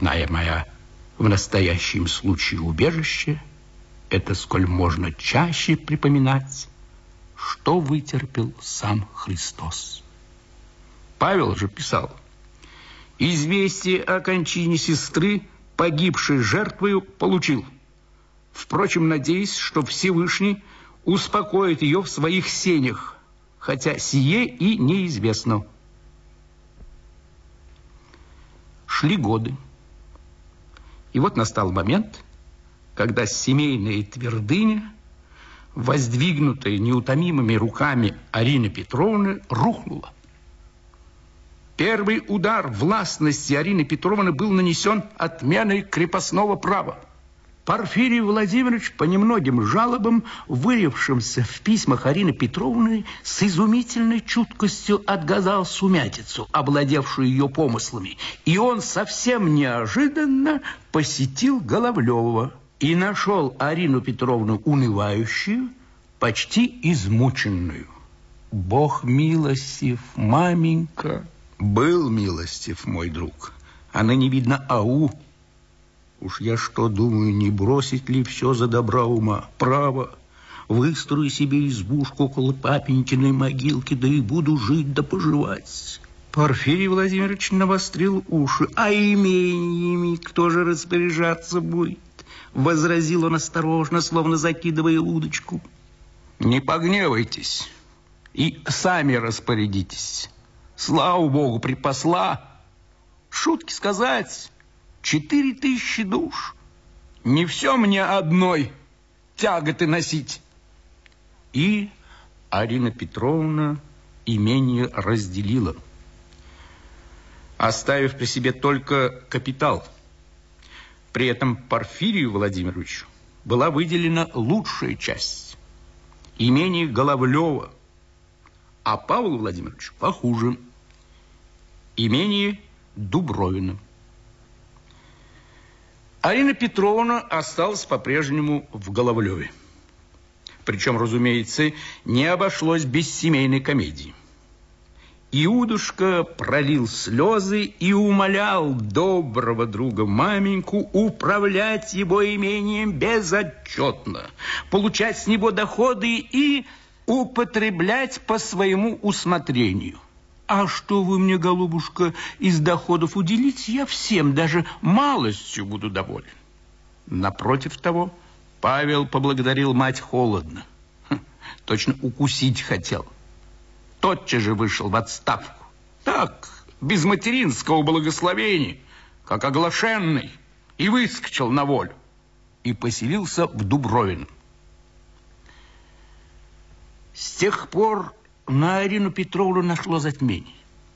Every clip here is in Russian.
родная моя, в настоящем случае убежище, это сколь можно чаще припоминать, что вытерпел сам Христос. Павел же писал: «Известие о кончине сестры, погибшей жертвою, получил. Впрочем, надеюсь, что Всевышний успокоит ее в своих сенях, хотя сие и неизвестно». Шли годы. И вот настал момент, когда семейная твердыня, воздвигнутая неутомимыми руками Арины Петровны, рухнула. Первый удар властности Арины Петровны был нанесен отменой крепостного права. Порфирий Владимирович по немногим жалобам, выревшимся в письмах Арины Петровны, с изумительной чуткостью отгадал сумятицу, овладевшую ее помыслами. И он совсем неожиданно посетил Головлёва и нашел Арину Петровну унывающую, почти измученную. Бог милостив, маменька. Был милостив, мой друг, а ныне видно ау. Уж я что думаю, не бросить ли все за добра ума? Право, выстрою себе избушку около папенькиной могилки, да и буду жить да поживать. Порфирий Владимирович навострил уши. А имениями кто же распоряжаться будет? Возразил он осторожно, словно закидывая удочку. Не погневайтесь и сами распорядитесь. Слава Богу, припасла. Шутки сказать, 4000 душ. Не все мне одной тяготы носить. И Арина Петровна имение разделила, оставив при себе только капитал. При этом Порфирию Владимировичу была выделена лучшая часть, имение Головлёва, а Павлу Владимировичу похуже, имение Дубровина. Арина Петровна осталась по-прежнему в Головлёве. Причем, разумеется, не обошлось без семейной комедии. Иудушка пролил слезы и умолял доброго друга маменьку управлять его имением безотчетно, получать с него доходы и употреблять по своему усмотрению. А что вы мне, голубушка, из доходов уделите, я всем, даже малостью буду доволен. Напротив того, Павел поблагодарил мать холодно. Точно укусить хотел. Тотчас же вышел в отставку. Так, без материнского благословения, как оглашенный, и выскочил на волю. И поселился в Дубровино. С тех пор на Арину Петровну нашло затмение.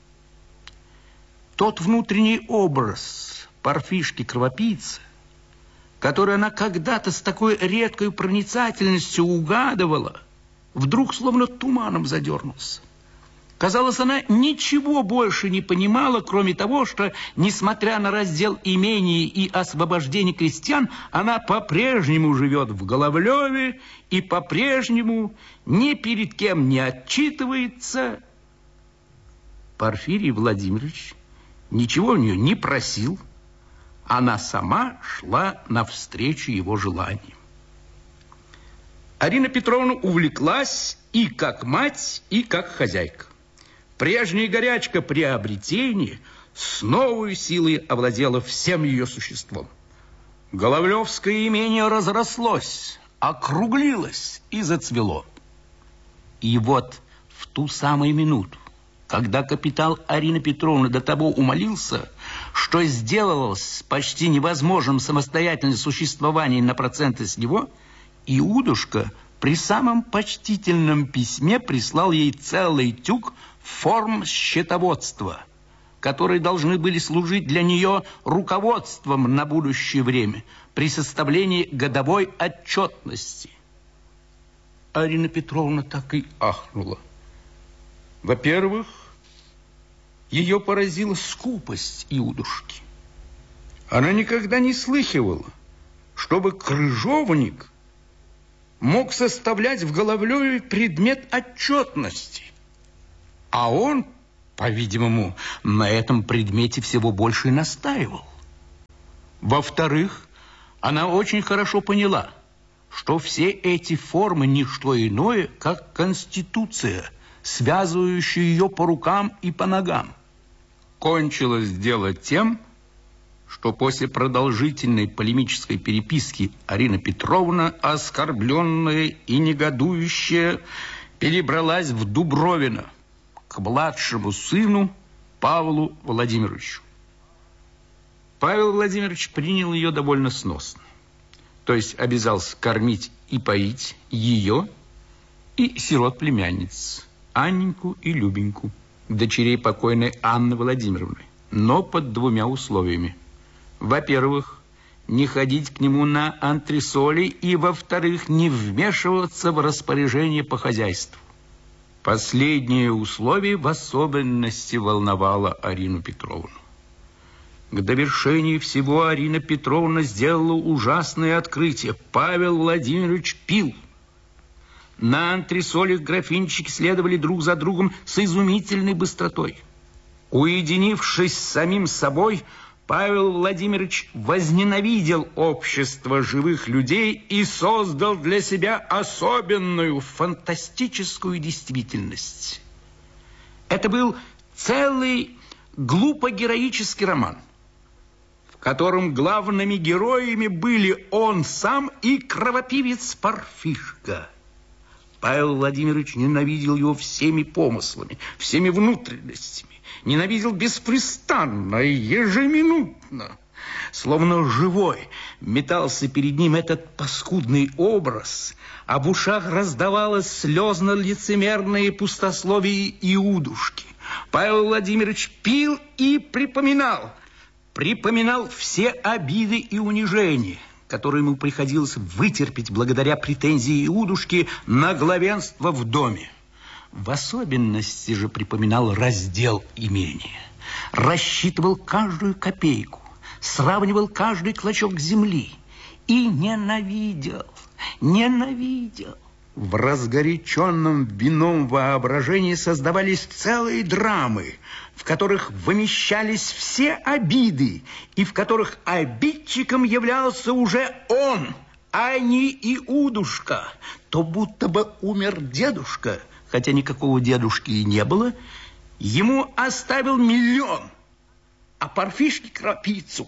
Тот внутренний образ Парфишки-кровопийца, который она когда-то с такой редкой проницательностью угадывала, вдруг словно туманом задернулся. Казалось, она ничего больше не понимала, кроме того, что, несмотря на раздел имений и освобождение крестьян, она по-прежнему живет в Головлёве и по-прежнему ни перед кем не отчитывается. Порфирий Владимирович ничего у нее не просил. Она сама шла навстречу его желаниям. Арина Петровна увлеклась и как мать, и как хозяйка. Прежняя горячка приобретения с новой силой овладела всем ее существом. Головлёвское имение разрослось, округлилось и зацвело. И вот в ту самую минуту, когда капитал Арины Петровны до того умолился, что сделалось почти невозможным самостоятельное существование на проценты с него, Иудушка при самом почтительном письме прислал ей целый тюк форм счетоводства, которые должны были служить для нее руководством на будущее время при составлении годовой отчетности. Арина Петровна так и ахнула. Во-первых, ее поразила скупость Иудушки. Она никогда не слыхивала, чтобы крыжовник мог составлять в Головлёве предмет отчетности. А он, по-видимому, на этом предмете всего больше и настаивал. Во-вторых, она очень хорошо поняла, что все эти формы не что иное, как конституция, связывающая ее по рукам и по ногам. Кончилось дело тем, что после продолжительной полемической переписки Арина Петровна, оскорбленная и негодующая, перебралась в Дубровино к младшему сыну Павлу Владимировичу. Павел Владимирович принял ее довольно сносно. То есть обязался кормить и поить ее и сирот-племянниц, Анненьку и Любеньку, дочерей покойной Анны Владимировны, но под двумя условиями. Во-первых, не ходить к нему на антресоли, и, во-вторых, не вмешиваться в распоряжение по хозяйству. Последнее условие в особенности волновало Арину Петровну. К довершению всего Арина Петровна сделала ужасное открытие. Павел Владимирович пил. На антресолях графинчики следовали друг за другом с изумительной быстротой. Уединившись с самим собой, Павел Владимирович возненавидел общество живых людей и создал для себя особенную фантастическую действительность. Это был целый глупо-героический роман, в котором главными героями были он сам и кровопивец Парфишка. Павел Владимирович ненавидел его всеми помыслами, всеми внутренностями, ненавидел беспрестанно и ежеминутно. Словно живой метался перед ним этот паскудный образ, а в ушах раздавалось слезно-лицемерные пустословие Иудушки. Павел Владимирович пил и припоминал все обиды и унижения, которые ему приходилось вытерпеть благодаря претензии Иудушки на главенство в доме. В особенности же припоминал раздел имения, рассчитывал каждую копейку, сравнивал каждый клочок земли и ненавидел. В разгоряченном вином воображении создавались целые драмы, в которых вымещались все обиды, и в которых обидчиком являлся уже он, а не Иудушка. То будто бы умер дедушка, хотя никакого дедушки и не было, ему оставил 1 000 000, а Парфишке крапицу.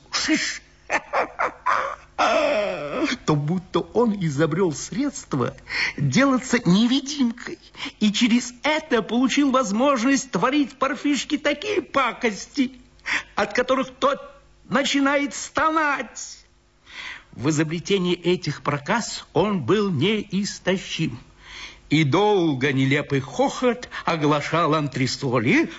То будто он изобрел средство делаться невидимкой и через это получил возможность творить Парфишке такие пакости, от которых тот начинает стонать. В изобретении этих проказ он был неистощим. И долго нелепый хохот оглашал антресоли.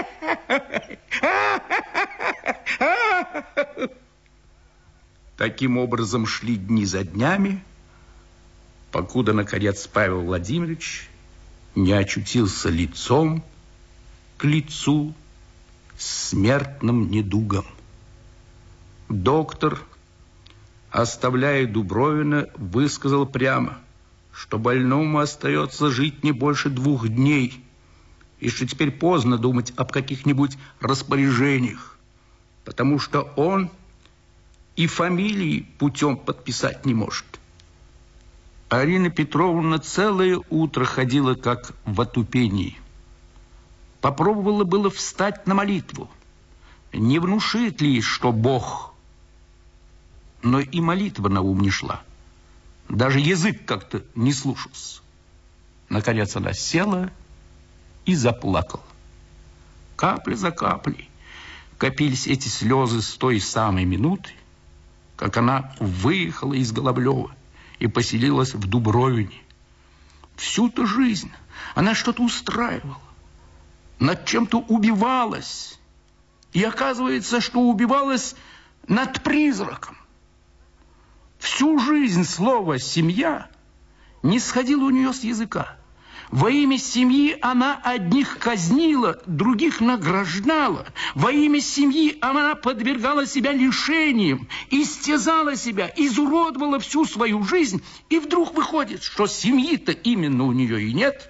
Таким образом шли дни за днями, покуда, наконец, Павел Владимирович не очутился лицом к лицу с смертным недугом. Доктор, оставляя Дубровино, высказал прямо, что больному остается жить не больше 2 дней, и что теперь поздно думать об каких-нибудь распоряжениях, потому что он и фамилии путем подписать не может. Арина Петровна целое утро ходила как в отупении. Попробовала было встать на молитву. Не внушит ли, что Бог? Но и молитва на ум не шла. Даже язык как-то не слушался. Наконец она села и заплакала. Капля за каплей копились эти слезы с той самой минуты, как она выехала из Головлева и поселилась в Дубровине. Всю-то жизнь она что-то устраивала, над чем-то убивалась. И оказывается, что убивалась над призраком. Всю жизнь слово «семья» не сходило у нее с языка. Во имя семьи она одних казнила, других награждала. Во имя семьи она подвергала себя лишениям, истязала себя, изуродовала всю свою жизнь. И вдруг выходит, что семьи-то именно у нее и нет.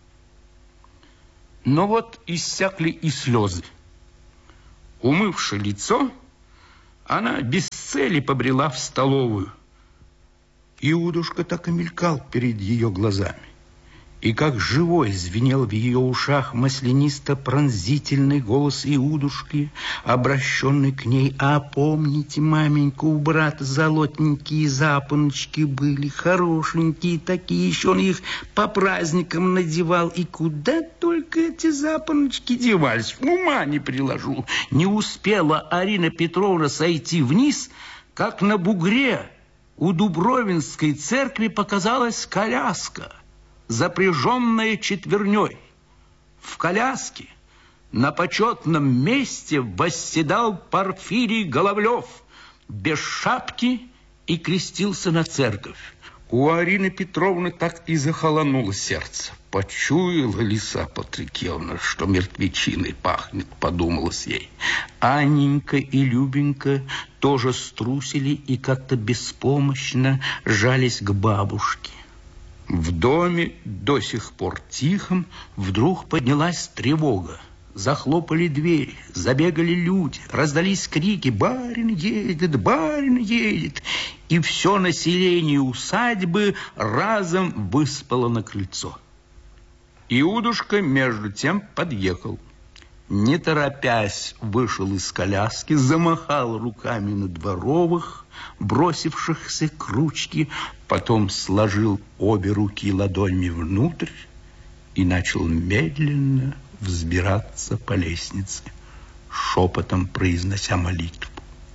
Но вот иссякли и слезы. Умывши лицо, она без цели побрела в столовую. Иудушка так и мелькал перед ее глазами. И как живой звенел в ее ушах маслянисто-пронзительный голос Иудушки, обращенный к ней: «А помните, маменька, у брата золотенькие запоночки были, хорошенькие такие, еще он их по праздникам надевал, и куда только эти запоночки девались, ума не приложу». Не успела Арина Петровна сойти вниз, как на бугре у Дубровинской церкви показалась коляска, запряженная четверней. В коляске на почетном месте восседал Порфирий Головлев без шапки и крестился на церковь. У Арины Петровны так и захолонуло сердце. Почуяла Лиса Патрикеевна, что мертвечиной пахнет, подумалось ей. Анненька и Любенька тоже струсили и как-то беспомощно жались к бабушке. В доме, до сих пор тихом, вдруг поднялась тревога. Захлопали двери, забегали люди, раздались крики: «Барин едет, барин едет!» И все население усадьбы разом выспало на крыльцо. Иудушка между тем подъехал. Не торопясь, вышел из коляски, замахал руками на дворовых, бросившихся к ручке, потом сложил обе руки ладонями внутрь и начал медленно взбираться по лестнице, шепотом произнося молитву.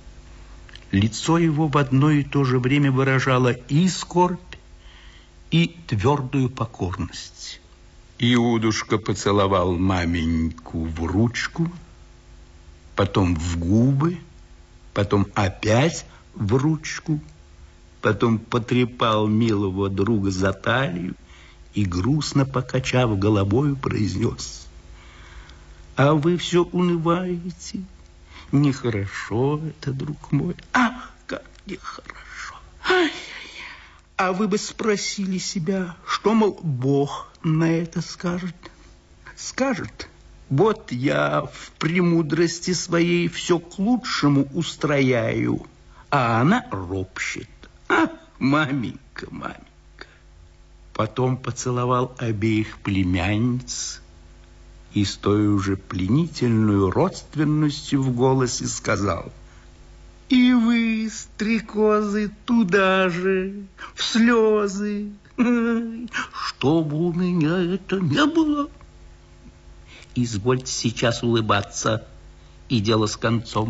Лицо его в одно и то же время выражало и скорбь, и твердую покорность. Иудушка поцеловал маменьку в ручку, потом в губы, потом опять в ручку, потом потрепал милого друга за талию и, грустно покачав головою, произнес: «А вы все унываете? Нехорошо это, друг мой. Ах, как нехорошо! Ай-яй-яй! А вы бы спросили себя, что, мол, Бог на это скажет? Скажет: вот я в премудрости своей все к лучшему устрояю, а она ропщет. Ах, маменька, маменька!» Потом поцеловал обеих племянниц и с той уже пленительной родственностью в голосе сказал: «И вы, стрекозы, туда же, в слезы, чтобы у меня это не было. Извольте сейчас улыбаться, и дело с концом».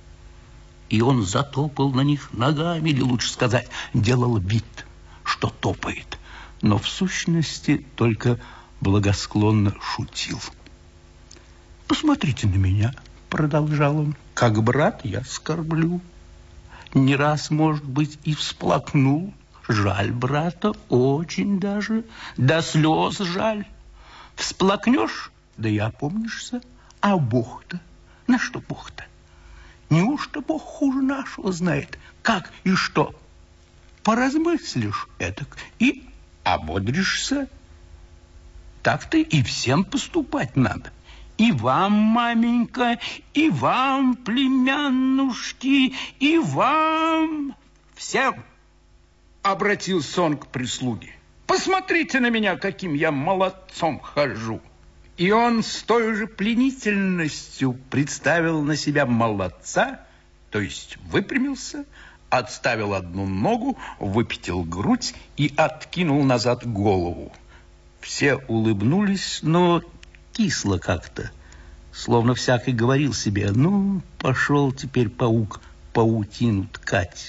И он затопал на них ногами, или лучше сказать, делал вид, что топает, но в сущности только благосклонно шутил. «Посмотрите на меня», — продолжал он, — «как брат я скорблю. Не раз, может быть, и всплакнул. Жаль брата, очень даже, до слез жаль. Всплакнешь, да и опомнишься. А Бог-то? На что Бог-то? Неужто Бог хуже нашего знает, как и что? Поразмыслишь этак и ободришься. Так-то и всем поступать надо. И вам, маменька, и вам, племяннушки, и вам, всем!» Обратился он к прислуге. «Посмотрите на меня, каким я молодцом хожу!» И он с той же пленительностью представил на себя молодца, то есть выпрямился, отставил одну ногу, выпятил грудь и откинул назад голову. Все улыбнулись, но кисло как-то, словно всякий говорил себе: «Ну, пошел теперь паук паутину ткать».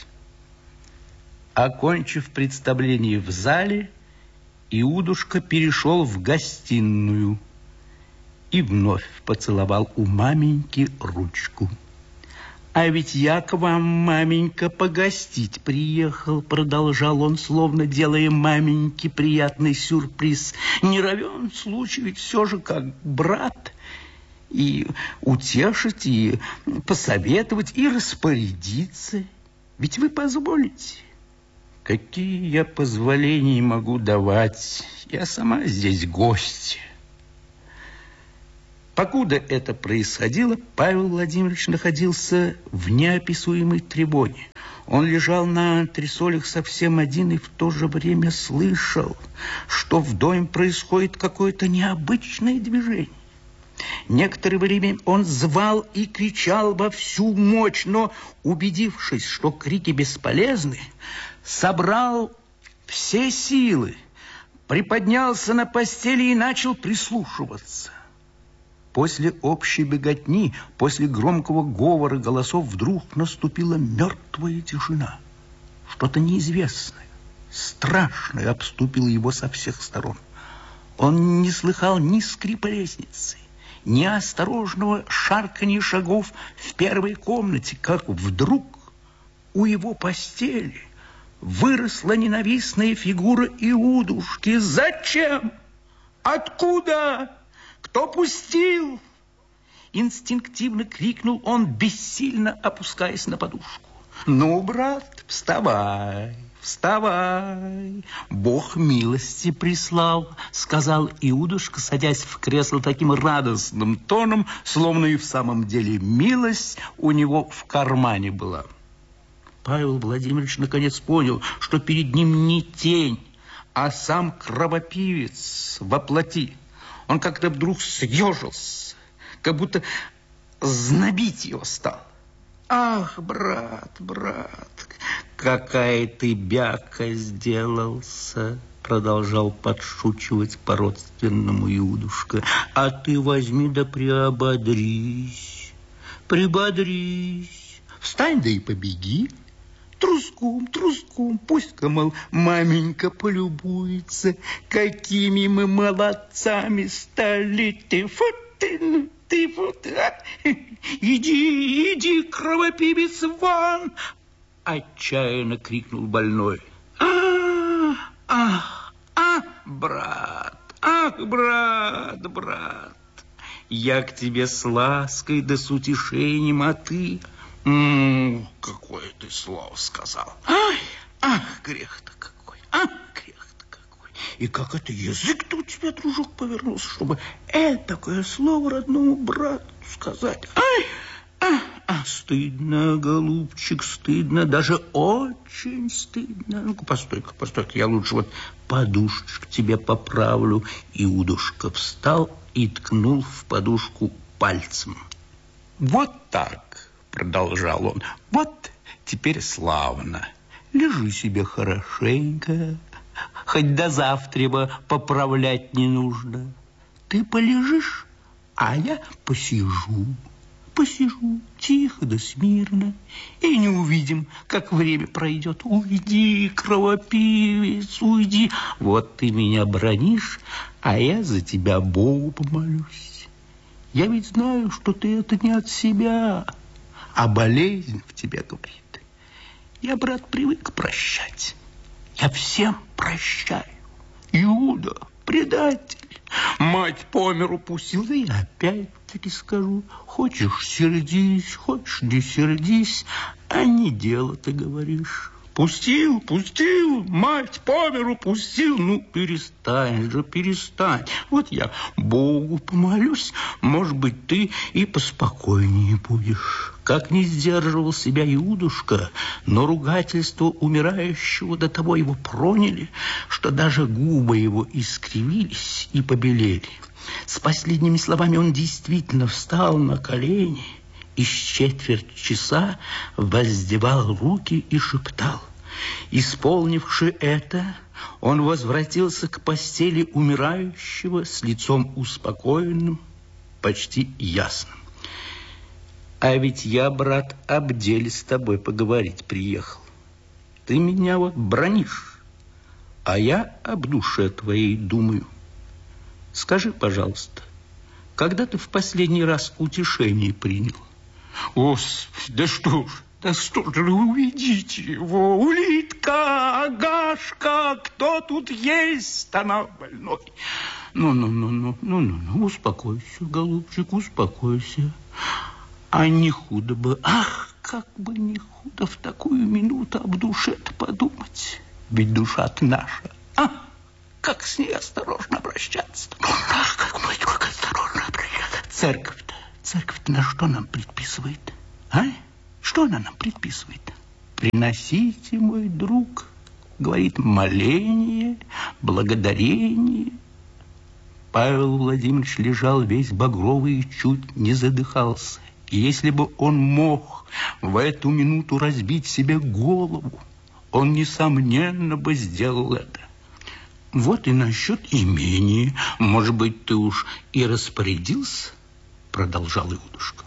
Окончив представление в зале, Иудушка перешел в гостиную и вновь поцеловал у маменьки ручку. «А ведь я к вам, маменька, погостить приехал», — продолжал он, словно делая маменьке приятный сюрприз. «Не равен случай, ведь все же как брат, и утешить, и посоветовать, и распорядиться. Ведь вы позволите». «Какие я позволения могу давать? Я сама здесь гость». Покуда это происходило, Павел Владимирович находился в неописуемой тревоге. Он лежал на антресолях совсем один и в то же время слышал, что в доме происходит какое-то необычное движение. Некоторое время он звал и кричал во всю мощь, но, убедившись, что крики бесполезны, собрал все силы, приподнялся на постели и начал прислушиваться. После общей беготни, после громкого говора голосов вдруг наступила мертвая тишина. Что-то неизвестное, страшное обступило его со всех сторон. Он не слыхал ни скрипа лестницы, ни осторожного шарканья шагов в первой комнате, как вдруг у его постели выросла ненавистная фигура Иудушки. Зачем? Откуда? Кто пустил? Инстинктивно крикнул он, бессильно опускаясь на подушку. Ну, брат, вставай, вставай. Бог милости прислал, сказал Иудушка, садясь в кресло таким радостным тоном, словно и в самом деле милость у него в кармане была. Павел Владимирович наконец понял, что перед ним не тень, а сам кровопивец во плоти. Он как-то вдруг съежился, как будто знобить его стал. Ах, брат, брат, какая ты бяка сделался, продолжал подшучивать по-родственному Иудушка. А ты возьми да приободрись, прибодрись, встань да и побеги. Труском, труском, пусть-ка, мол, маменька полюбуется, какими мы молодцами стали. Ты фу, ты фу, иди, кровопивец, вон! Отчаянно крикнул больной. Брат, я к тебе с лаской да с утешением, а ты... какое ты слово сказал. Ах, грех-то какой, грех-то какой. И как это язык-то у тебя, дружок, повернулся, чтобы такое слово родному брату сказать. Стыдно, голубчик, стыдно, даже очень стыдно. Ну-ка, постой-ка, я лучше вот подушечку тебе поправлю. Иудушка встал и ткнул в подушку пальцем. Вот так, продолжал он, вот теперь славно. Лежи себе хорошенько, хоть до завтра поправлять не нужно. Ты полежишь, а я посижу тихо да смирно, и не увидим, как время пройдет. Уйди, кровопивец, уйди. Вот ты меня бранишь, а я за тебя Богу помолюсь. Я ведь знаю, что ты это не от себя, а болезнь в тебе говорит. Я, брат, привык прощать. Я всем прощаю. Иуда, предатель, мать по миру пустил, да я опять-таки скажу. Хочешь, сердись, хочешь, не сердись, а не дело ты говоришь. Пустил, мать по миру пустил. Ну, перестань же, перестань. Вот я Богу помолюсь, может быть, ты и поспокойнее будешь. Как не сдерживал себя Иудушка, но ругательство умирающего до того его проняли, что даже губы его искривились и побелели. С последними словами он действительно встал на колени и с четверть часа воздевал руки и шептал. Исполнивши это, он возвратился к постели умирающего с лицом успокоенным, почти ясным. А ведь я, брат, об деле с тобой поговорить приехал. Ты меня вот бранишь, а я об душе твоей думаю. Скажи, пожалуйста, когда ты в последний раз утешение принял? Господи, да что же, уведите его, улитка, Агашка, кто тут есть, она больной. Ну, успокойся, голубчик, успокойся. А не худо бы, ах, как бы не худо в такую минуту об душе-то подумать. Ведь душа-то наша, как с ней осторожно обращаться. Ах, как осторожно обращаться. Церковь-то на что нам предписывает, Что она нам предписывает? приносите, мой друг, говорит, моление, благодарение. Павел Владимирович лежал весь багровый и чуть не задыхался. И если бы он мог в эту минуту разбить себе голову, он, несомненно, бы сделал это. Вот и насчет имения. Может быть, ты уж и распорядился? Продолжал Иудушка.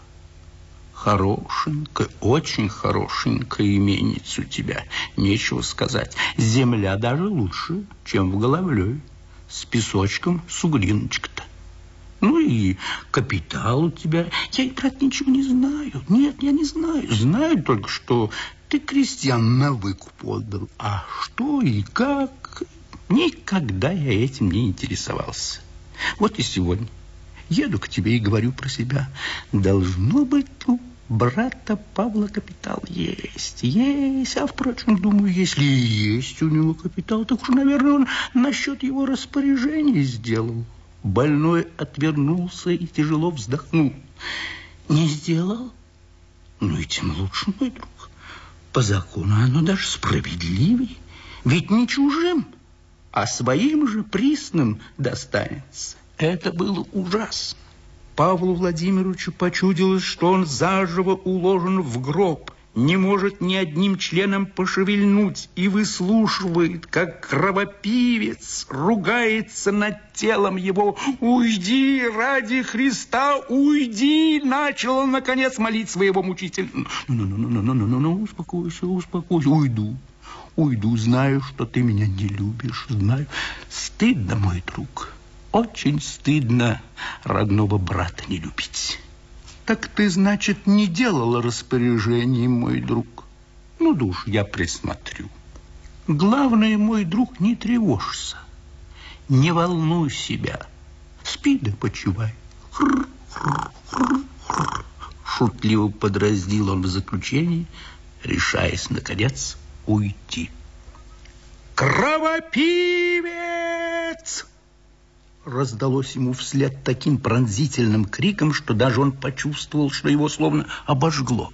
Хорошенькое, очень хорошенькое именица у тебя, нечего сказать. Земля даже лучше, чем в Головлёве. С песочком, с углиночкой-то. Ну и капитал у тебя. Я, брат, ничего не знаю. Нет, я не знаю. Знаю только, что ты крестьян на выкуп отдал. А что и как? Никогда я этим не интересовался. Вот и сегодня еду к тебе и говорю про себя. Должно быть, у брата Павла капитал есть. Есть. А, впрочем, думаю, если и есть у него капитал, так уж, наверное, он насчет его распоряжения сделал. Больной отвернулся и тяжело вздохнул. Не сделал? Ну и тем лучше, мой друг. По закону оно даже справедливее. Ведь не чужим, а своим же присным достанется. Это было ужасно. Павлу Владимировичу почудилось, что он заживо уложен в гроб, не может ни одним членом пошевельнуть и выслушивает, как кровопивец ругается над телом его. «Уйди, ради Христа, уйди!» Начал он, наконец, молить своего мучителя. «Ну, успокойся, успокойся. Уйду, знаю, что ты меня не любишь, знаю. Стыдно, мой друг, очень стыдно родного брата не любить». Так ты, значит, не делал распоряжений, мой друг? Ну, да уж я присмотрю. Главное, мой друг, не тревожься, не волнуй себя. Спи да почивай. Шутливо подразнил он в заключении, решаясь, наконец, уйти. «Кровопивец!» Раздалось ему вслед таким пронзительным криком, что даже он почувствовал, что его словно обожгло.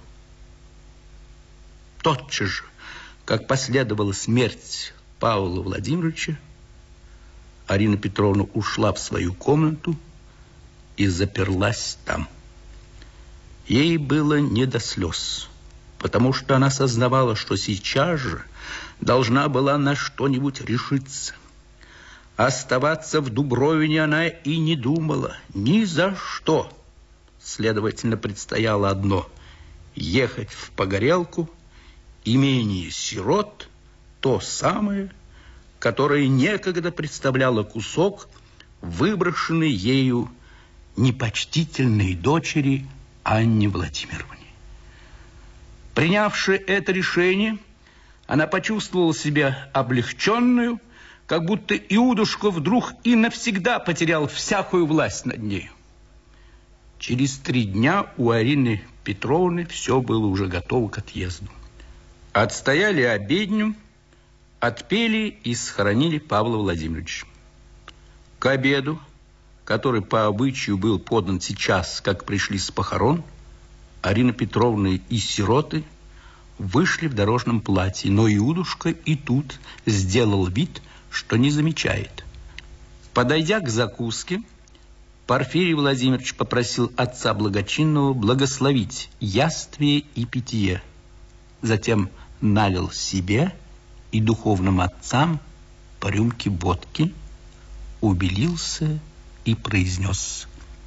Тотчас же, как последовала смерть Павла Владимировича, Арина Петровна ушла в свою комнату и заперлась там. Ей было не до слез, потому что она сознавала, что сейчас же должна была на что-нибудь решиться. Оставаться в Дубровине она и не думала ни за что. Следовательно, предстояло одно – ехать в Погорелку, имение сирот, то самое, которое некогда представляло кусок, выброшенный ею непочтительной дочери Анне Владимировне. Принявши это решение, она почувствовала себя облегченную, как будто Иудушка вдруг и навсегда потерял всякую власть над ней. Через 3 дня у Арины Петровны все было уже готово к отъезду. Отстояли обедню, отпели и схоронили Павла Владимировича. К обеду, который по обычаю был подан сейчас, как пришли с похорон, Арина Петровна и сироты вышли в дорожном платье, но Иудушка и тут сделал вид, что не замечает. Подойдя к закуске, Порфирий Владимирович попросил отца благочинного благословить яствие и питье. Затем налил себе и духовным отцам по рюмке водки, убелился и произнес: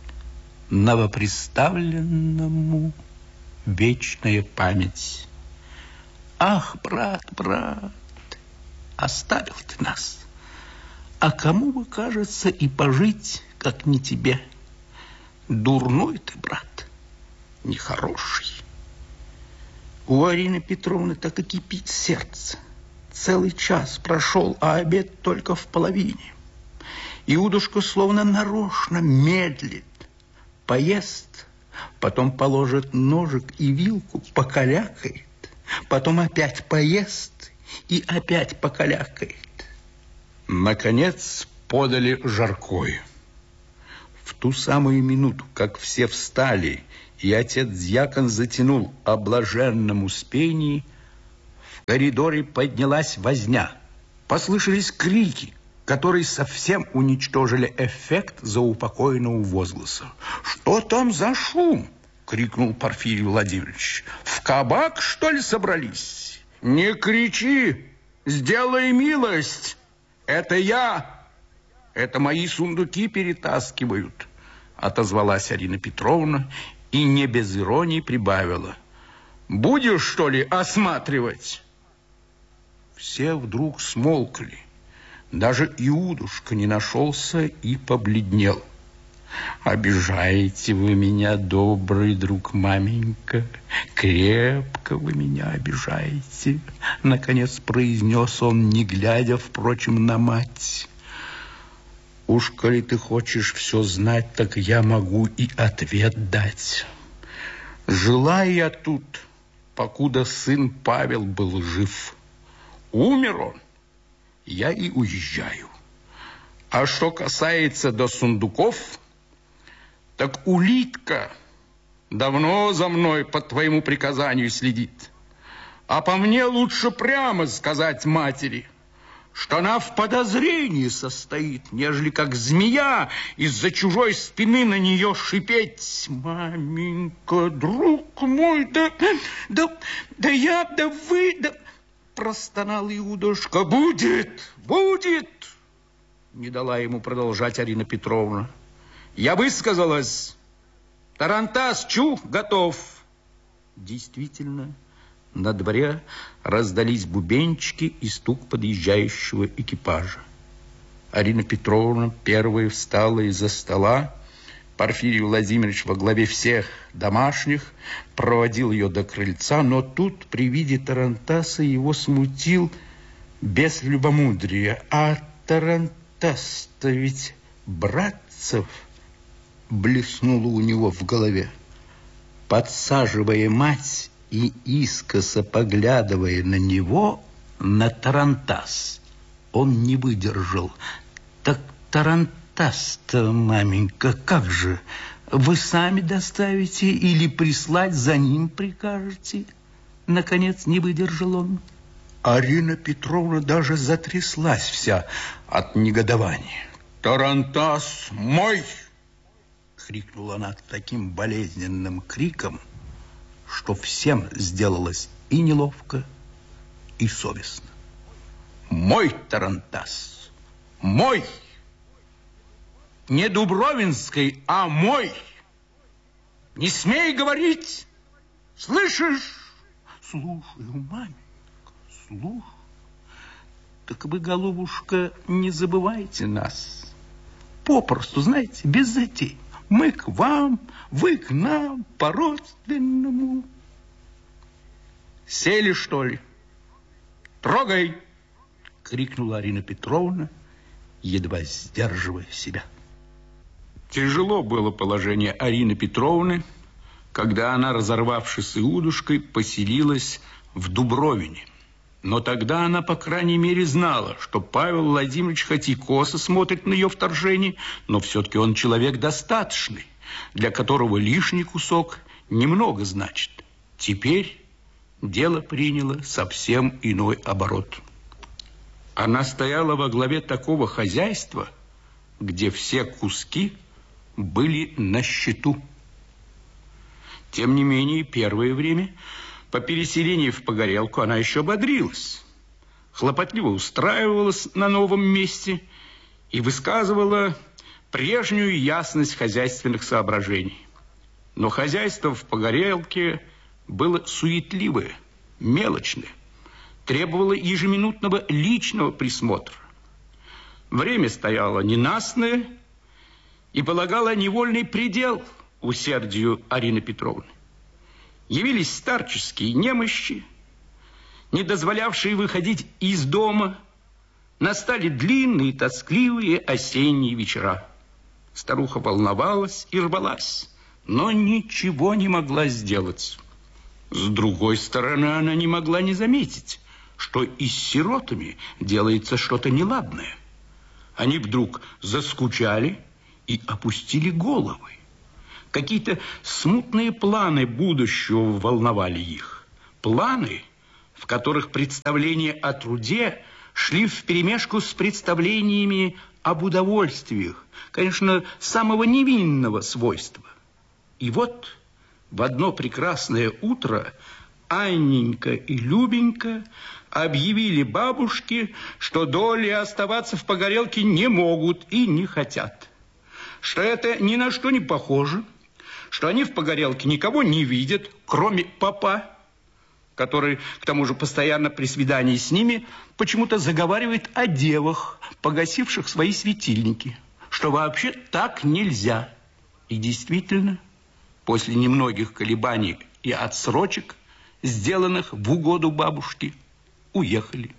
«Новоприставленному вечная память». Ах, брат, оставил ты нас. А кому бы, кажется, и пожить, как не тебе. Дурной ты, брат, нехороший. У Арины Петровны так и кипит сердце. Целый час прошел, а обед только в половине. Иудушка словно нарочно медлит. Поест, потом положит ножик и вилку, покалякает, потом опять поест и опять покалякает. Наконец подали жаркое. В ту самую минуту, как все встали, и отец-дьякон затянул о блаженном успении, В коридоре поднялась возня. Послышались крики, которые совсем уничтожили эффект заупокоенного возгласа. «Что там за шум?» — крикнул Порфирий Владимирович. «В кабак, что ли, собрались?» «Не кричи! Сделай милость! Это я! Это мои сундуки перетаскивают!» Отозвалась Арина Петровна и не без иронии прибавила. «Будешь, что ли, осматривать?» Все вдруг смолкли. Даже Иудушка не нашелся и побледнел. «Обижаете вы меня, добрый друг, маменька, крепко вы меня обижаете», наконец произнес он, не глядя, впрочем, на мать. «Уж, коли ты хочешь все знать, так я могу и ответ дать. Жила я тут, покуда сын Павел был жив. Умер он, я и уезжаю. А что касается до сундуков, так улитка давно за мной по твоему приказанию следит. А по мне лучше прямо сказать матери, что она в подозрении состоит, нежели как змея из-за чужой спины на нее шипеть. Маменька, друг мой, да вы, простонал Иудушка. Будет! Не дала ему продолжать Арина Петровна. Я высказалась. Тарантас готов. Действительно, на дворе раздались бубенчики и стук подъезжающего экипажа. Арина Петровна первая встала из-за стола. Порфирий Владимирович во главе всех домашних проводил ее до крыльца, но тут при виде тарантаса его смутил бес любомудрия. А тарантас-то ведь Братцев, блеснуло у него в голове. Подсаживая мать и искоса поглядывая на него, на тарантас, он не выдержал. Так тарантас-то, маменька, как же? Вы сами доставите или прислать за ним прикажете? Наконец не выдержал он. Арина Петровна даже затряслась вся от негодования. «Тарантас мой!» — крикнула она таким болезненным криком, что всем сделалось и неловко, и совестно. «Мой тарантас! Мой! Не Дубровинской, а мой! Не смей говорить! Слышишь?» «Слушаю, маменька, слушаю. Так вы, голубушка, не забывайте нас. Попросту, знаете, без затей. Мы к вам, вы к нам, по-родственному». «Сели, что ли? Трогай!» — крикнула Арина Петровна, едва сдерживая себя. Тяжело было положение Арины Петровны, когда она, разорвавшись с Иудушкой, поселилась в Дубровине. Но тогда она, по крайней мере, знала, что Павел Владимирович хоть и косо смотрит на ее вторжение, но все-таки он человек достаточный, для которого лишний кусок немного значит. Теперь дело приняло совсем иной оборот. Она стояла во главе такого хозяйства, где все куски были на счету. Тем не менее, первое время по переселении в Погорелку она еще бодрилась, хлопотливо устраивалась на новом месте и высказывала прежнюю ясность хозяйственных соображений. Но хозяйство в Погорелке было суетливое, мелочное, требовало ежеминутного личного присмотра. Время стояло ненастное и полагало невольный предел усердию Арины Петровны. Явились старческие немощи, не дозволявшие выходить из дома. Настали длинные, тоскливые осенние вечера. Старуха волновалась и рвалась, но ничего не могла сделать. С другой стороны, она не могла не заметить, что и с сиротами делается что-то неладное. Они вдруг заскучали и опустили головы. Какие-то смутные планы будущего волновали их. Планы, в которых представления о труде шли вперемешку с представлениями об удовольствиях, конечно, самого невинного свойства. И вот в одно прекрасное утро Анненька и Любенька объявили бабушке, что доли оставаться в Погорелке не могут и не хотят, что это ни на что не похоже, что они в Погорелке никого не видят, кроме папа, который, к тому же, постоянно при свидании с ними почему-то заговаривает о девах, погасивших свои светильники, что вообще так нельзя. И действительно, после немногих колебаний и отсрочек, сделанных в угоду бабушке, уехали.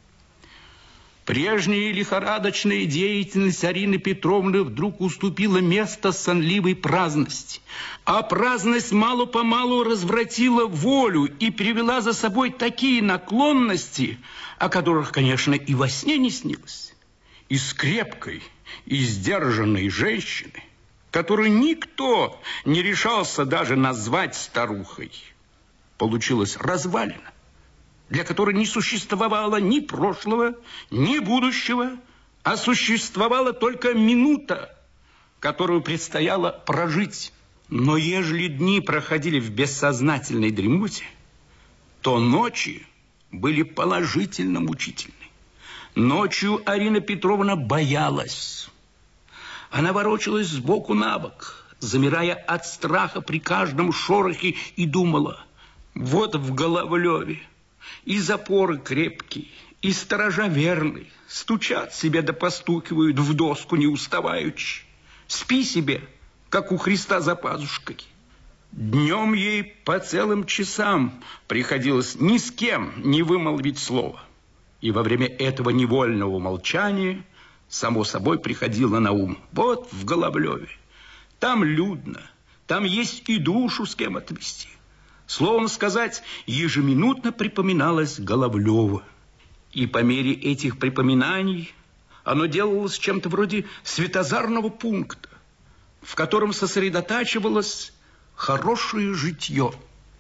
Прежняя лихорадочная деятельность Арины Петровны вдруг уступила место сонливой праздности. А праздность мало-помалу развратила волю и привела за собой такие наклонности, о которых, конечно, и во сне не снилось. Из крепкой и сдержанной женщины, которую никто не решался даже назвать старухой, получилась развалина, для которой не существовало ни прошлого, ни будущего, а существовала только минута, которую предстояло прожить. Но ежели дни проходили в бессознательной дремоте, то ночи были положительно мучительны. Ночью Арина Петровна боялась. Она ворочалась сбоку на бок, замирая от страха при каждом шорохе, и думала: вот в Головлеве и запоры крепкие, и сторожа верные, стучат себе да постукивают в доску не уставаючи. Спи себе, как у Христа за пазушкой. Днем ей по целым часам приходилось ни с кем не вымолвить слова. И во время этого невольного молчания само собой приходило на ум: вот в Головлеве, там людно, там есть и душу с кем отвести. Словом сказать, ежеминутно припоминалось Головлева. И по мере этих припоминаний оно делалось чем-то вроде светозарного пункта, в котором сосредотачивалось хорошее житье.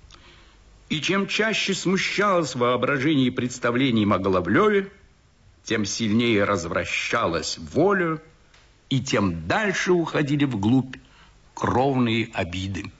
И чем чаще смущалось воображение представлением о Головлеве, тем сильнее развращалась воля, и тем дальше уходили вглубь кровные обиды.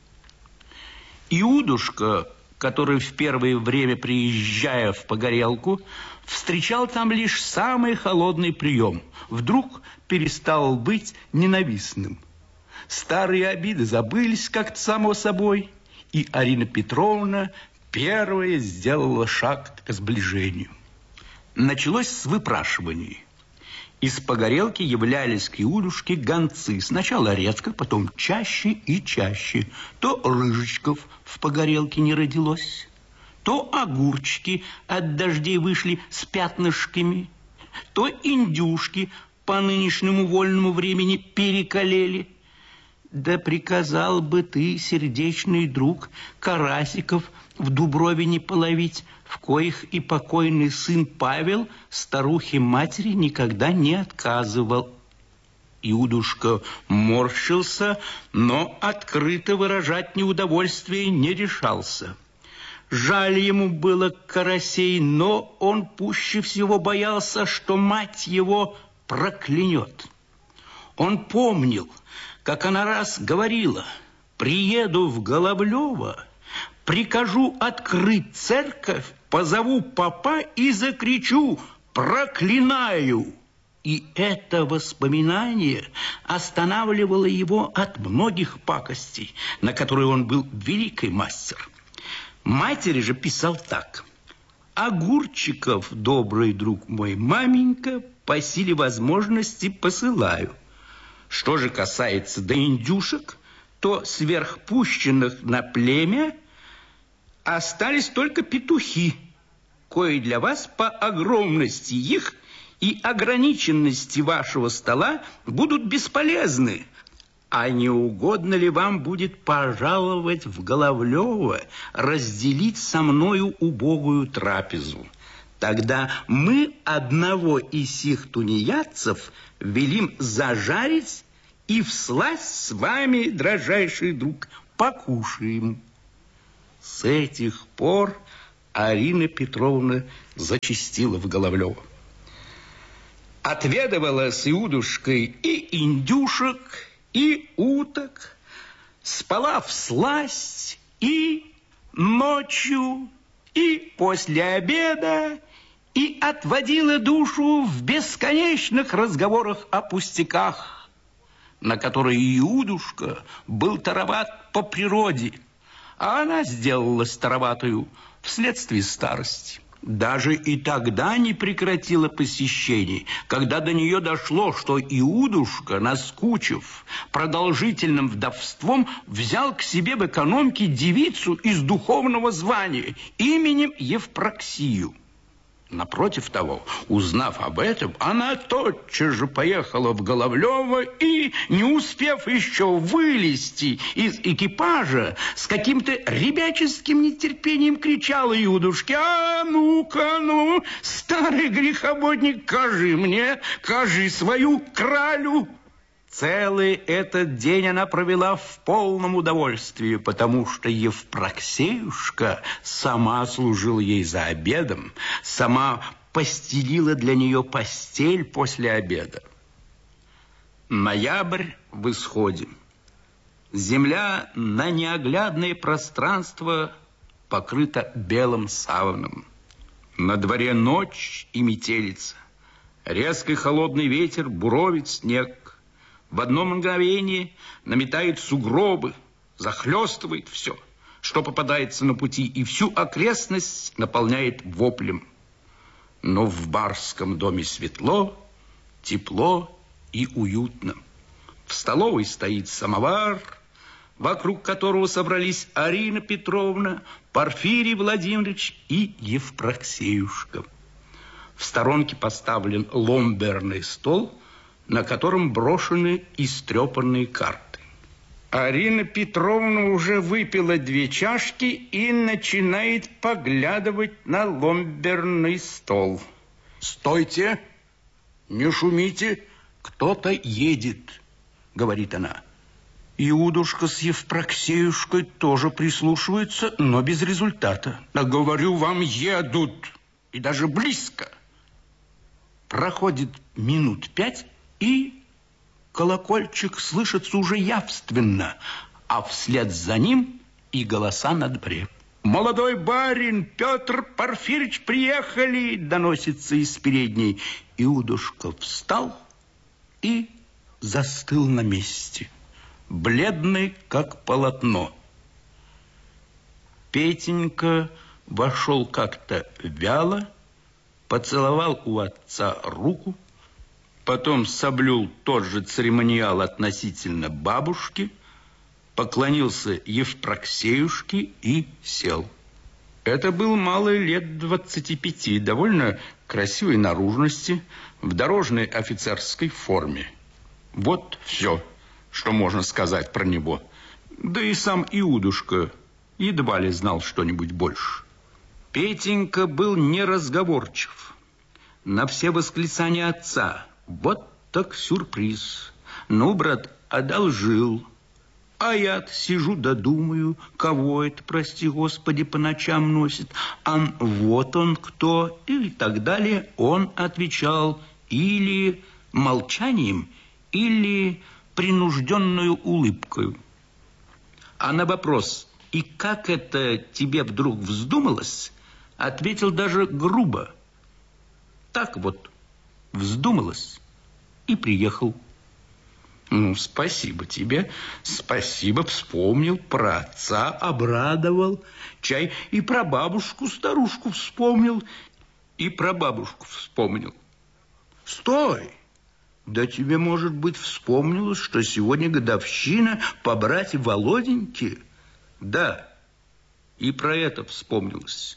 Иудушка, который в первое время, приезжая в Погорелку, встречал там лишь самый холодный прием, вдруг перестал быть ненавистным. Старые обиды забылись как-то само собой, и Арина Петровна первая сделала шаг к сближению. Началось с выпрашиваний. Из Погорелки являлись к Иудушке гонцы. Сначала редко, потом чаще и чаще. То Рыжичков в Погорелке не родилось, то огурчики от дождей вышли с пятнышками, то индюшки по нынешнему вольному времени перекалели. Да приказал бы ты, сердечный друг, карасиков в Дубровине половить, в коих и покойный сын Павел старухе-матери никогда не отказывал. Иудушка морщился, но открыто выражать неудовольствие не решался. Жаль ему было карасей, но он пуще всего боялся, что мать его проклянет. Он помнил, как она раз говорила: приеду в Головлево, прикажу открыть церковь, позову попа и закричу: проклинаю. И это воспоминание останавливало его от многих пакостей, на которые он был великий мастер. Матери же писал так: огурчиков, добрый друг мой, маменька, по силе возможности посылаю. Что же касается до индюшек, то сверхпущенных на племя остались только петухи, кои для вас по огромности их и ограниченности вашего стола будут бесполезны. А не угодно ли вам будет пожаловать в Головлево, разделить со мною убогую трапезу? Тогда мы одного из сих тунеядцев велим зажарить и всласть с вами, дрожайший друг, покушаем. С этих пор Арина Петровна зачастила в Головлево. Отведывала с Иудушкой и индюшек, и уток, спала всласть и ночью, и после обеда, и отводила душу в бесконечных разговорах о пустяках, на которые Иудушка был тароват по природе, а она сделалась тароватою вследствие старости. Даже и тогда не прекратила посещений, когда до нее дошло, что Иудушка, наскучив продолжительным вдовством, взял к себе в экономке девицу из духовного звания именем Евпроксию. Напротив того, узнав об этом, она тотчас же поехала в Головлево и, не успев еще вылезти из экипажа, с каким-то ребяческим нетерпением кричала Иудушке: «А ну-ка, ну, старый греховодник, кажи мне, кажи свою кралю!» Целый этот день она провела в полном удовольствии, потому что Евпроксеюшка сама служила ей за обедом, сама постелила для нее постель после обеда. Ноябрь в исходе. Земля на неоглядное пространство покрыта белым саваном. На дворе ночь и метелица. Резкий холодный ветер буровит снег. В одно мгновение наметает сугробы, захлестывает все, что попадается на пути, и всю окрестность наполняет воплем. Но в барском доме светло, тепло и уютно. В столовой стоит самовар, вокруг которого собрались Арина Петровна, Порфирий Владимирович и Евпроксеюшка. В сторонке поставлен ломберный стол, на котором брошены истрепанные карты. Арина Петровна уже выпила 2 чашки и начинает поглядывать на ломберный стол. «Стойте! Не шумите! Кто-то едет!» — говорит она. Иудушка с Евпроксеюшкой тоже прислушиваются, но без результата. «Да говорю вам, едут! И даже близко!» Проходит минут 5, и колокольчик слышится уже явственно, а вслед за ним и голоса на дворе. «Молодой барин Петр Порфирич приехали!» доносится из передней. Иудушка встал и застыл на месте, бледный, как полотно. Петенька вошел как-то вяло, поцеловал у отца руку, потом соблюл тот же церемониал относительно бабушки, поклонился Евпроксеюшке и сел. Это был малый лет 25, довольно красивой наружности, в дорожной офицерской форме. Вот все, что можно сказать про него. Да и сам Иудушка едва ли знал что-нибудь больше. Петенька был неразговорчив. На все восклицания отца: «Вот так сюрприз! Ну, брат, одолжил. А я сижу да думаю, кого это, прости Господи, по ночам носит. Ан вот он кто!» И так далее. Он отвечал или молчанием, или принужденную улыбкой. А на вопрос: «И как это тебе вдруг вздумалось?» ответил даже грубо: «Так вот, вздумалось и приехал». «Ну, спасибо тебе, спасибо, вспомнил, про отца обрадовал, чай и про бабушку-старушку вспомнил, и про бабушку вспомнил». «Стой! Да тебе, может быть, вспомнилось, что сегодня годовщина по брате Володеньке?» «Да, и про это вспомнилось».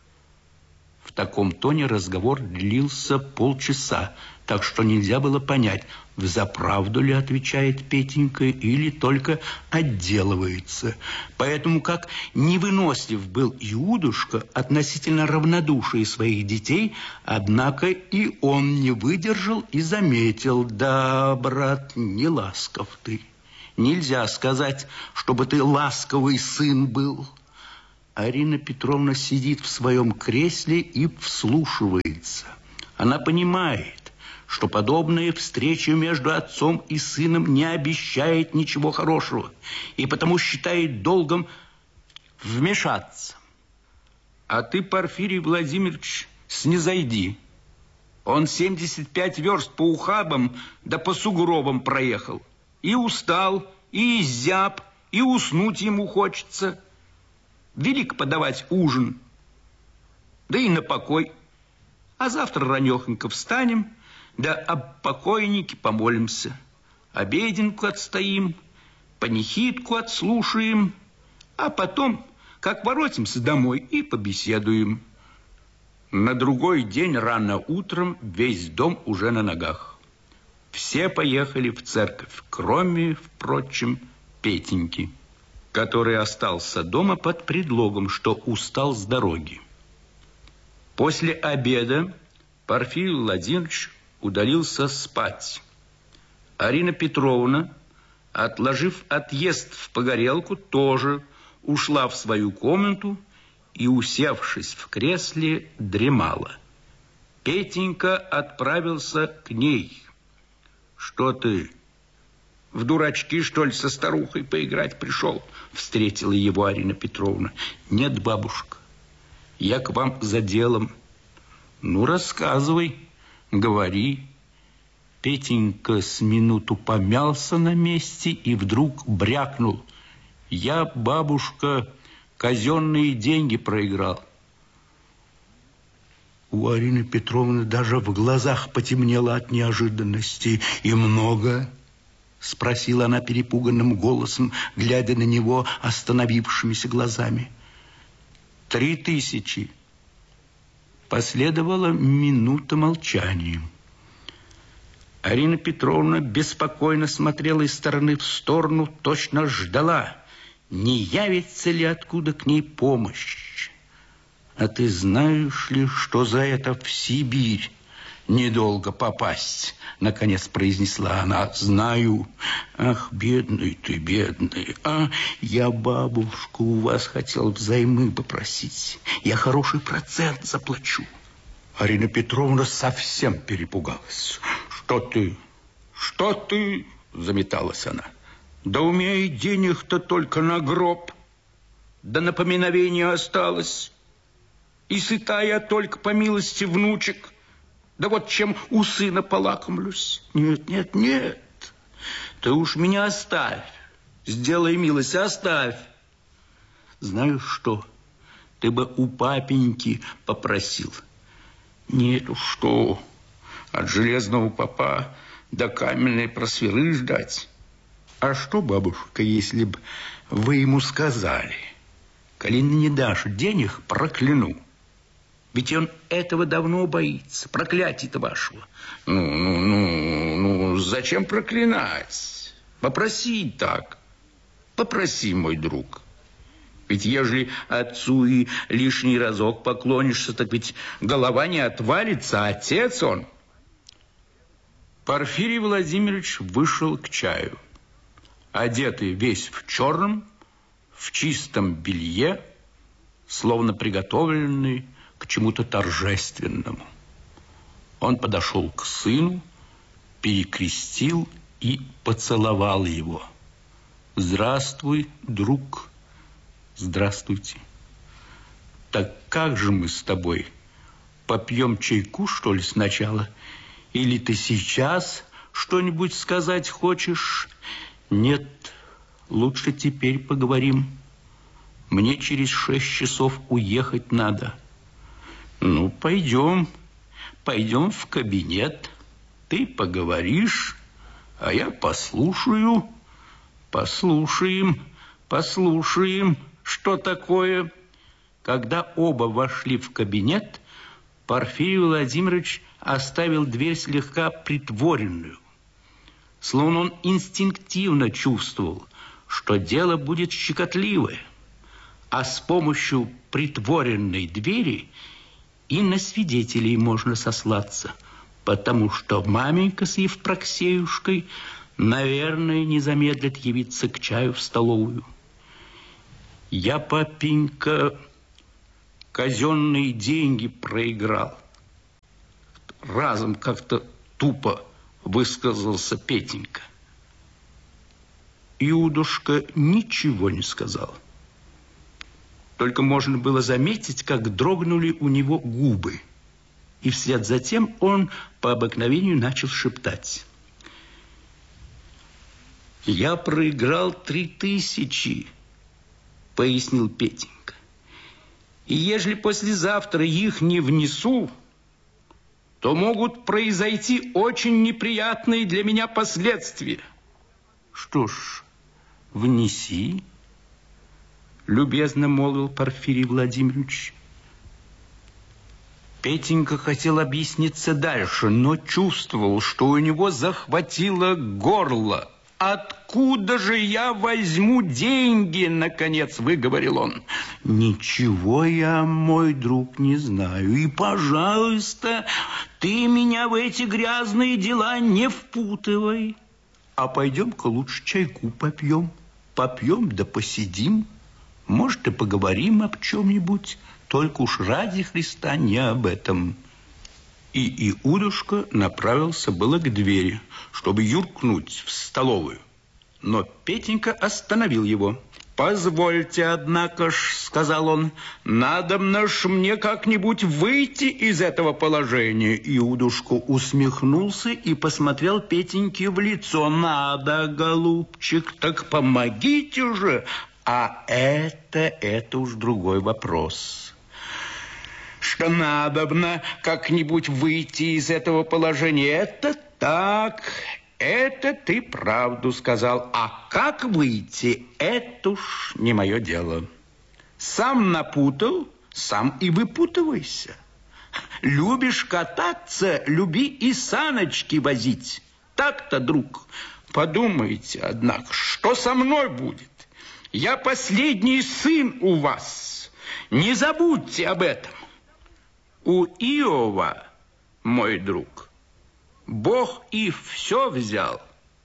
В таком тоне разговор длился полчаса, так что нельзя было понять, взаправду ли отвечает Петенька или только отделывается. Поэтому как невынослив был Иудушка относительно равнодушия своих детей, однако и он не выдержал и заметил: «Да, брат, не ласков ты. Нельзя сказать, чтобы ты ласковый сын был. Арина Петровна сидит в своем кресле и вслушивается. Она понимает, что подобная встреча между отцом и сыном не обещает ничего хорошего, и потому считает долгом вмешаться. А ты, Порфирий Владимирович, снизойди. Он 75 верст по ухабам да по сугробам проехал. И устал, и изяб, и уснуть ему хочется. Велик подавать ужин, да и на покой. А завтра ранехонько встанем, да об покойнике помолимся. Обеденку отстоим, панихидку отслушаем, а потом, как воротимся домой, и побеседуем. На другой день рано утром весь дом уже на ногах. Все поехали в церковь, кроме, впрочем, Петеньки, который остался дома под предлогом, что устал с дороги. После обеда Порфирий Владимирович удалился спать. Арина Петровна, отложив отъезд в Погорелку, тоже ушла в свою комнату и, усевшись в кресле, дремала. Петенька отправился к ней. «Что ты, в дурачки, что ли, со старухой поиграть пришел?» Встретила его Арина Петровна. «Нет, бабушка, я к вам за делом». «Ну, рассказывай, говори». Петенька с минуту помялся на месте и вдруг брякнул: «Я, бабушка, казенные деньги проиграл». У Арины Петровны даже в глазах потемнело от неожиданности. «И много?» — спросила она перепуганным голосом, глядя на него остановившимися глазами. 3000. Последовала минута молчания. Арина Петровна беспокойно смотрела из стороны в сторону, точно ждала, не явится ли откуда к ней помощь. «А ты знаешь ли, что за это в Сибирь недолго попасть?» Наконец произнесла она. «Знаю». «Ах, бедный ты, бедный. А я, бабушка, у вас хотел взаймы попросить. Я хороший процент заплачу». Арина Петровна совсем перепугалась. Что ты?» Заметалась она. «Да у меня и денег-то только на гроб. Да на поминовение осталось. И сыта я только по милости внучек. Да вот чем у сына полакомлюсь. Нет. Ты уж меня оставь. Сделай милость, оставь. Знаешь что, ты бы у папеньки попросил». «Нет уж что, от железного попа до каменной просвиры ждать». «А что, бабушка, если б вы ему сказали: коли не дашь денег, прокляну? Ведь он этого давно боится, проклятия-то вашего». Ну, зачем проклинать? Попроси так. Попроси, мой друг. Ведь ежели отцу и лишний разок поклонишься, так ведь голова не отвалится, а отец он». Порфирий Владимирович вышел к чаю, одетый весь в черном, в чистом белье, словно приготовленный к чему-то торжественному. Он подошел к сыну, перекрестил и поцеловал его. «Здравствуй, друг». «Здравствуйте. Так как же мы с тобой? Попьем чайку, что ли, сначала? Или ты сейчас что-нибудь сказать хочешь?» «Нет, лучше теперь поговорим. Мне через 6 часов уехать надо». «Ну, пойдем в кабинет. Ты поговоришь, а я послушаю». Послушаем, что такое». Когда оба вошли в кабинет, Порфирий Владимирович оставил дверь слегка притворенную, словно он инстинктивно чувствовал, что дело будет щекотливое, а с помощью притворенной двери и на свидетелей можно сослаться, потому что маменька с Евпроксеюшкой, наверное, не замедлит явиться к чаю в столовую. Я, папенька, казенные деньги проиграл. Разом как-то тупо высказался Петенька. Иудушка ничего не сказал. Только можно было заметить, как дрогнули у него губы. И вслед за тем он по обыкновению начал шептать. «Я проиграл 3000, — пояснил Петенька. И ежели послезавтра их не внесу, то могут произойти очень неприятные для меня последствия». «Что ж, внеси, — любезно молвил Порфирий Владимирович. Петенька хотел объясниться дальше, но чувствовал, что у него захватило горло. «Откуда же я возьму деньги?» — наконец выговорил он. «Ничего я, мой друг, не знаю. И, пожалуйста, ты меня в эти грязные дела не впутывай. А пойдем-ка лучше чайку попьем. Попьем да посидим. Может, и поговорим об чем-нибудь. Только уж ради Христа не об этом». И Иудушка направился было к двери, чтобы юркнуть в столовую. Но Петенька остановил его. «Позвольте, однако ж, — сказал он, — надобно ж мне как-нибудь выйти из этого положения». Иудушка усмехнулся и посмотрел Петеньке в лицо. «Надо, голубчик, так помогите же, а это уж другой вопрос. Что надобно как-нибудь выйти из этого положения, это так, это ты правду сказал. А как выйти, это уж не мое дело. Сам напутал, сам и выпутывайся. Любишь кататься, люби и саночки возить. Так-то, друг, подумайте, однако, что со мной будет? Я последний сын у вас, не забудьте об этом. У Иова, мой друг, Бог и все взял.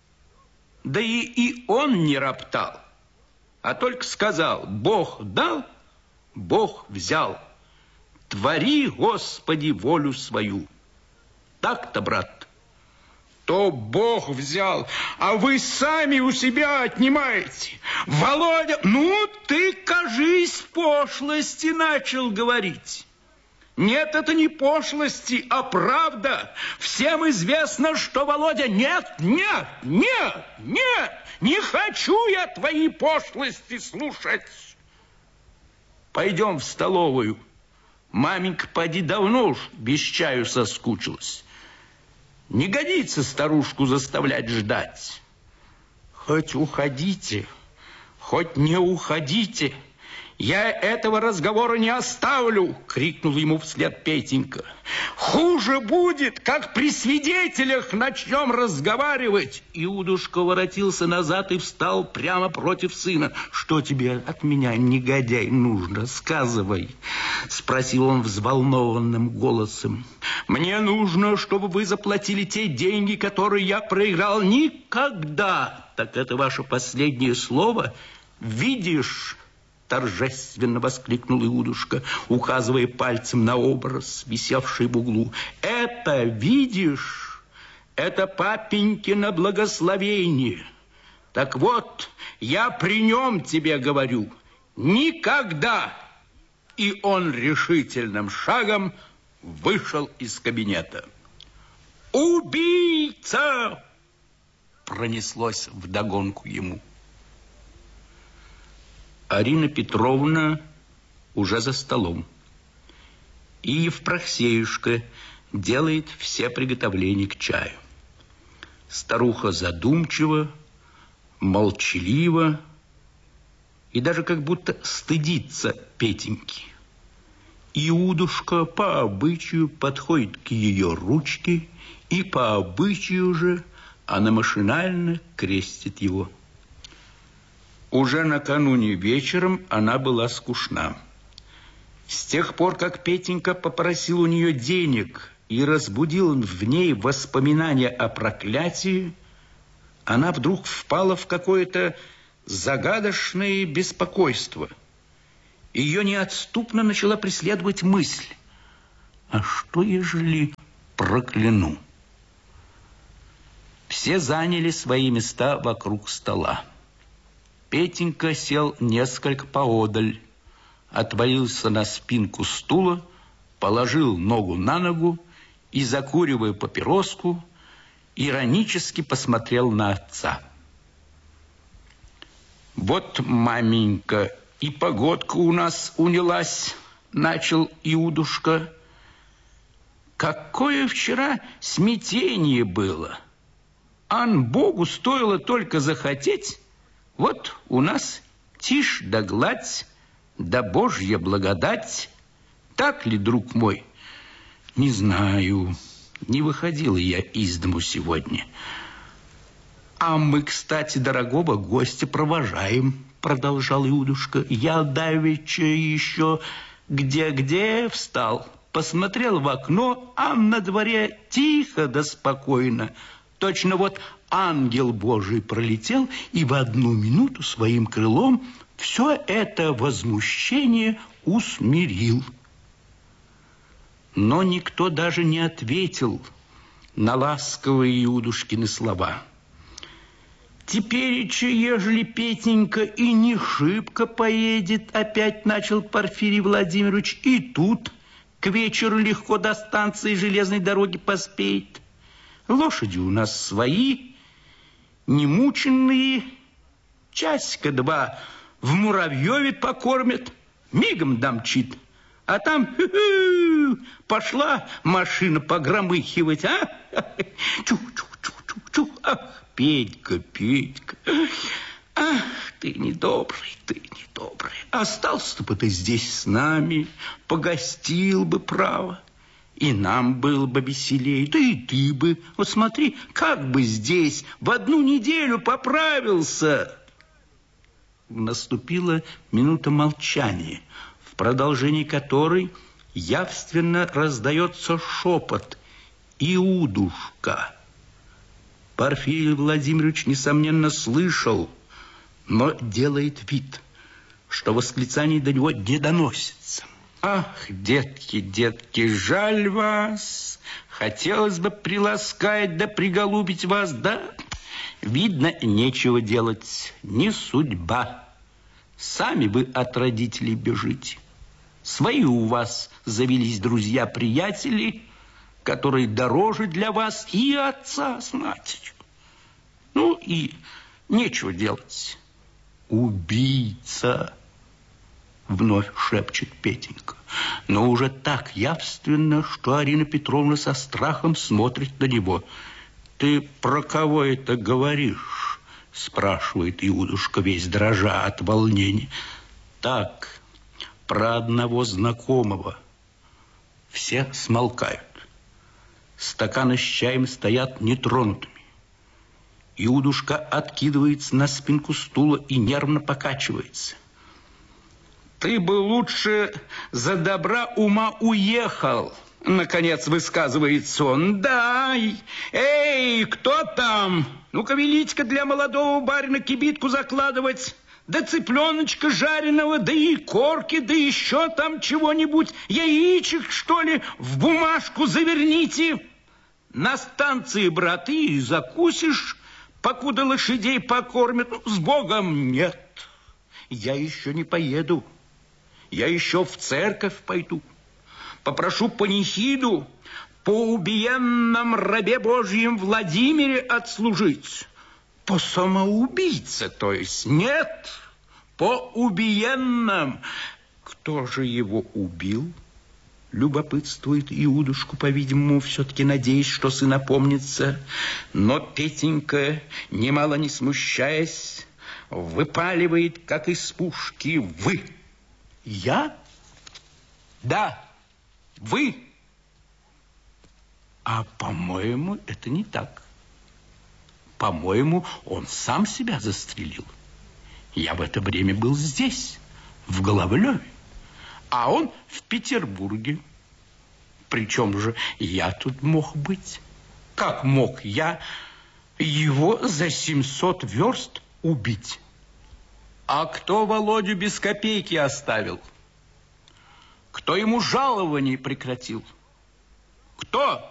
Да и он не роптал, а только сказал: Бог дал, Бог взял. Твори, Господи, волю свою. Так-то, брат. То Бог взял, а вы сами у себя отнимаете. Володя, ну ты, кажись, пошлости начал говорить. Нет, это не пошлости, а правда. Всем известно, что Володя... Нет, не хочу я твои пошлости слушать. Пойдем в столовую. Маменька, поди, давно уж без чаю соскучилась. Не годится старушку заставлять ждать. Хоть уходите, хоть не уходите, я этого разговора не оставлю, крикнул ему вслед Петенька. Хуже будет, как при свидетелях начнем разговаривать. Иудушка воротился назад и встал прямо против сына. Что тебе от меня, негодяй, нужно? Сказывай, спросил он взволнованным голосом. Мне нужно, чтобы вы заплатили те деньги, которые я проиграл. Никогда. Так это ваше последнее слово? Видишь? Торжественно воскликнул Иудушка, указывая пальцем на образ, висевший в углу. Это, видишь, это папенькино благословение. Так вот, я при нем тебе говорю, никогда. И он решительным шагом вышел из кабинета. «Убийца!» пронеслось вдогонку ему. Арина Петровна уже за столом. И Евпроксеюшка делает все приготовления к чаю. Старуха задумчива, молчалива и даже как будто стыдится Петеньки. Иудушка по обычаю подходит к ее ручке, и по обычаю же она машинально крестит его. Уже накануне вечером она была скучна. С тех пор, как Петенька попросил у нее денег и разбудил в ней воспоминания о проклятии, она вдруг впала в какое-то загадочное беспокойство. ее неотступно начала преследовать мысль: а что, ежели прокляну? Все заняли свои места вокруг стола. Петенька сел несколько поодаль, отвалился на спинку стула, положил ногу на ногу и, закуривая папироску, иронически посмотрел на отца. Вот, маменька, и погодка у нас унялась, начал Иудушка. Какое вчера смятение было! Ан Богу стоило только захотеть, вот у нас тишь да гладь, да Божья благодать. Так ли, друг мой? Не знаю, не выходила я из дому сегодня. А мы, кстати, дорогого гостя провожаем, продолжал Иудушка. Я давеча еще где-где встал, посмотрел в окно, а на дворе тихо да спокойно. Точно вот ангел Божий пролетел и в одну минуту своим крылом все это возмущение усмирил. Но никто даже не ответил на ласковые Иудушкины слова. Теперь, ежели Петенька и не шибко поедет, опять начал Порфирий Владимирович, и тут к вечеру легко до станции железной дороги поспеет. Лошади у нас свои, немученные, часика-два в Муравьеве покормят, мигом домчит. А там пошла машина погромыхивать, а? Чу-чу-чу-чу-чу. Ах, Петька, Петька, ах, ты недобрый, ты недобрый. Остался бы ты здесь с нами, погостил бы, право. И нам было бы веселей, да и ты бы, вот смотри, как бы здесь в одну неделю поправился. Наступила минута молчания, в продолжении которой явственно раздается шепот: Иудушка. Порфирий Владимирович, несомненно, слышал, но делает вид, что восклицание до него не доносится. Ах, детки, детки, жаль вас. Хотелось бы приласкать да приголубить вас, да, видно, нечего делать, не судьба. Сами вы от родителей бежите. Свои у вас завелись друзья-приятели, которые дороже для вас и отца с матерью. Ну и нечего делать. Убийца, вновь шепчет Петенька, но уже так явственно, что Арина Петровна со страхом смотрит на него. Ты про кого это говоришь? Спрашивает Иудушка, весь дрожа от волнения. Так, про одного знакомого. Все смолкают. Стаканы с чаем стоят нетронутыми. Иудушка откидывается на спинку стула и нервно покачивается. Ты бы лучше за добра ума уехал, наконец высказывается он. Да, эй, кто там? Ну-ка, велите-ка для молодого барина кибитку закладывать, да цыпленочка жареного, да и корки, да еще там чего-нибудь, яичек, что ли, в бумажку заверните. На станции, брат, и закусишь, покуда лошадей покормят. Ну, с Богом. Нет, я еще не поеду. Я еще в церковь пойду. Попрошу панихиду по убиенном рабе Божьем Владимире отслужить. По самоубийце, то есть. Нет, по убиенном. Кто же его убил? Любопытствует Иудушку, по-видимому, все-таки надеясь, что сын опомнится. Но Петенька, немало не смущаясь, выпаливает, как из пушки: вы. Я? Да, вы. А, по-моему, это не так. По-моему, он сам себя застрелил. Я в это время был здесь, в Головлеве, а он в Петербурге. Причем же я тут мог быть? Как мог я его за 700 верст убить? А кто Володю без копейки оставил? Кто ему жалование прекратил? Кто?